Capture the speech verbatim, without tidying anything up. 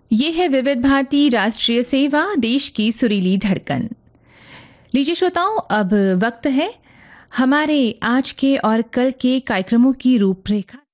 ये है विविध भारती राष्ट्रीय सेवा, देश की सुरीली धड़कन। लीजिए श्रोताओं, अब वक्त है हमारे आज के और कल के कार्यक्रमों की रूपरेखा